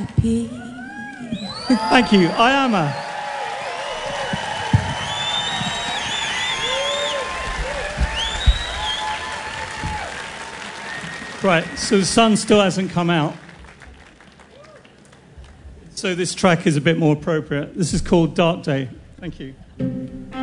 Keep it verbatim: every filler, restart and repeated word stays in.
happy. Thank you. I am a... Right, so the sun still hasn't come out. So this track is a bit more appropriate. This is called Dark Day. Thank you.